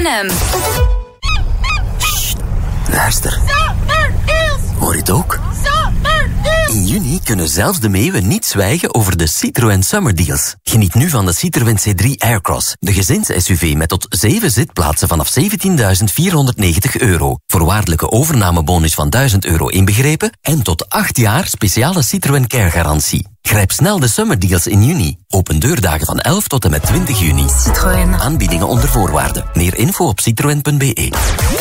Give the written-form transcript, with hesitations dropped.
M&M. Sst, luister. Hoor je het ook? In juni kunnen zelfs de meeuwen niet zwijgen over de Citroën Summer Deals. Geniet nu van de Citroën C3 Aircross, de gezins-SUV met tot 7 zitplaatsen vanaf €17.490. Voorwaardelijke overnamebonus van €1.000 inbegrepen en tot 8 jaar speciale Citroën Care-garantie. Grijp snel de Summer Deals in juni. Open deurdagen van 11 tot en met 20 juni. Citroën. Aanbiedingen onder voorwaarden. Meer info op citroen.be.